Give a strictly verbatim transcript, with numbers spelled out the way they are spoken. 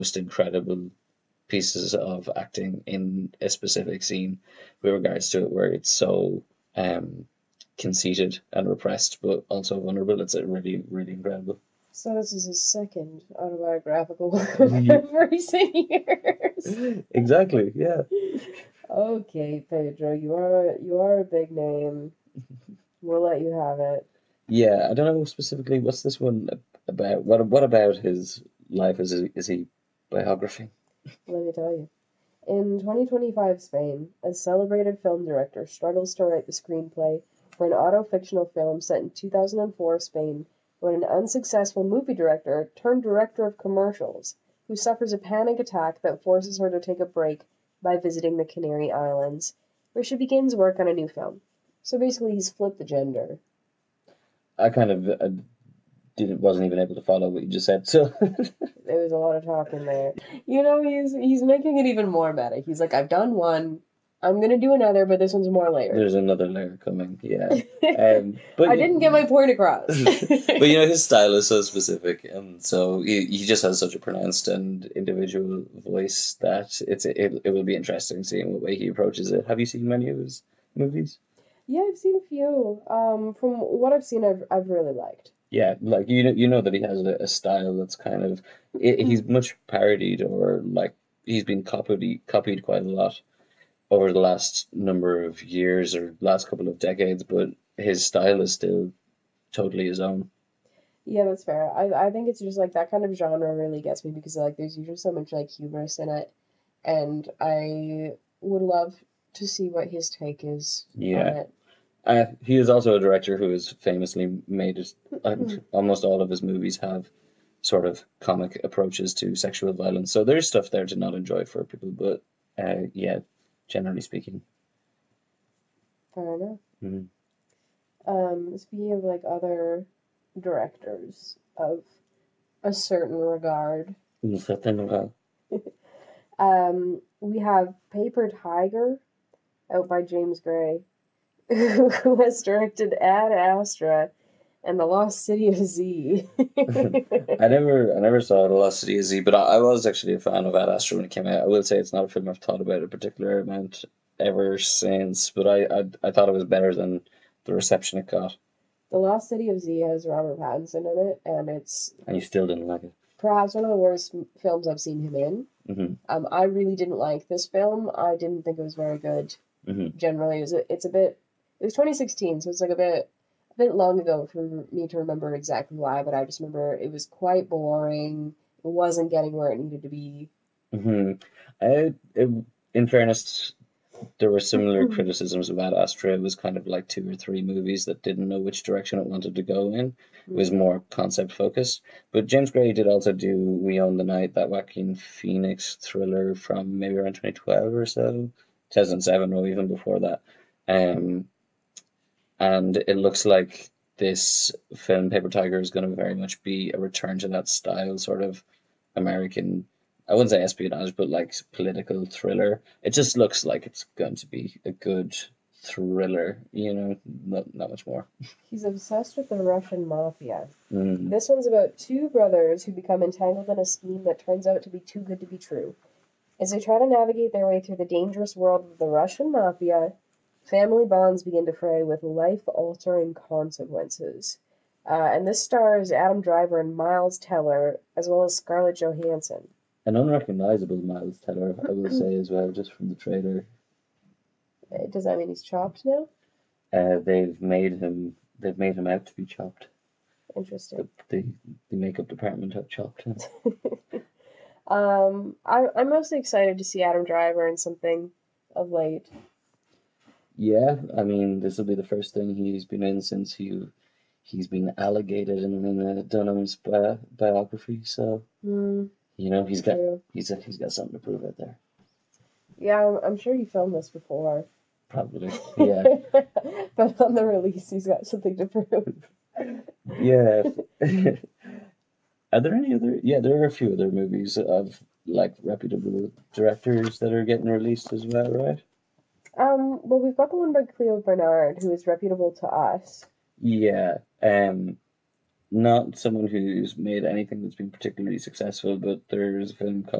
most incredible pieces of acting in a specific scene with regards to it, where it's so um conceited and repressed, but also vulnerable. It's a really, really incredible. So this is his second autobiographical work of recent years. Exactly, yeah. Okay, Pedro, you are you are a big name. We'll let you have it. Yeah, I don't know specifically what's this one about. What what about his life is he, is he biography? Let me tell you. In twenty twenty-five Spain, a celebrated film director struggles to write the screenplay for an auto-fictional film set in two thousand four Spain when an unsuccessful movie director turned director of commercials who suffers a panic attack that forces her to take a break by visiting the Canary Islands, where she begins work on a new film. So basically, he's flipped the gender. I kind of uh, didn't wasn't even able to follow what you just said. So There was a lot of talk in there. You know, he's he's making it even more meta. He's like, I've done one, I'm gonna do another, but this one's more layered. there's another layer coming. Yeah. Um, but I didn't get my point across. but you know his style is so specific, and so he, he just has such a pronounced and individual voice that it's it, it will be interesting seeing what way he approaches it. Have you seen many of his movies? Yeah, I've seen a few. Um, from what I've seen, I've I've really liked. Yeah, like you know, you know that he has a, a style that's kind of I he's much parodied, or like he's been copied copied quite a lot over the last number of years or last couple of decades, but his style is still totally his own. Yeah, that's fair. I I think it's just like that kind of genre really gets me because like there's usually so much like humorous in it, and I would love to see what his take is on Yeah. it. Uh, he is also a director who has famously made it, uh, almost all of his movies have sort of comic approaches to sexual violence. So there's stuff there to not enjoy for people, but uh, yeah, generally speaking. Fair enough. Mm. Um, speaking of like other directors of a certain regard, Certain um, we have Paper Tiger out by James Gray, who has directed Ad Astra and The Lost City of Z. I never, I never saw The Lost City of Z, but I, I was actually a fan of Ad Astra when it came out. I will say it's not a film I've thought about a particular amount ever since, but I, I, I thought it was better than the reception it got, The Lost City of Z has Robert Pattinson in it, and it's and you still didn't like it. perhaps one of the worst m- films I've seen him in. Hmm. Um, I really didn't like this film. I didn't think it was very good. Hmm. Generally, it was a, it's a bit. It was twenty sixteen, so it's like a bit a bit long ago for me to remember exactly why. But I just remember it was quite boring. It wasn't getting where it needed to be. Hmm. I, it, in fairness, there were similar criticisms about Astra. It was kind of like two or three movies that didn't know which direction it wanted to go in. It was more concept focused. But James Gray did also do We Own the Night, that Joaquin Phoenix thriller from maybe around twenty twelve or so, two thousand seven or even before that. Um, and it looks like this film, Paper Tiger, is going to very much be a return to that style, sort of American, I wouldn't say espionage, but like political thriller. It just looks like it's going to be a good thriller, you know, not, not much more. He's obsessed with the Russian mafia. Mm. This one's about two brothers who become entangled in a scheme that turns out to be too good to be true. As they try to navigate their way through the dangerous world of the Russian mafia, family bonds begin to fray with life-altering consequences. Uh, and this stars Adam Driver and Miles Teller, as well as Scarlett Johansson. An unrecognizable Miles Teller, I will say as well, just from the trailer. Uh, Does that mean he's chopped now? Uh, they've made him. They've made him out to be chopped. Interesting. The the, the makeup department have chopped him. um, I, I'm mostly excited to see Adam Driver in something of late. Yeah, I mean, this will be the first thing he's been in since he he's been alligated in, in uh, Dunham's bi- biography. So Mm, you know he's got true. he's he's got something to prove out there. Yeah, I'm, I'm sure he filmed this before. Probably, yeah, But on the release, he's got something to prove. yeah. Are there any other? Yeah, there are a few other movies of like reputable directors that are getting released as well, right? Um, well, we've got the one by Cleo Bernard, who is reputable to us. Yeah. Um. not someone who's made anything that's been particularly successful, but there's a film called